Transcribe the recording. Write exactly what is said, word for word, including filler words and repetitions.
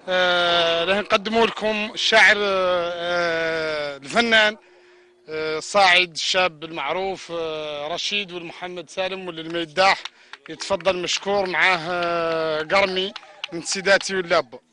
آه راح نقدموا لكم الشاعر آه الفنان آه الصاعد الشاب المعروف آه رشيد والمحمد سالم والميداح. يتفضل مشكور معاه آه قرمي من سيداتي واللابة.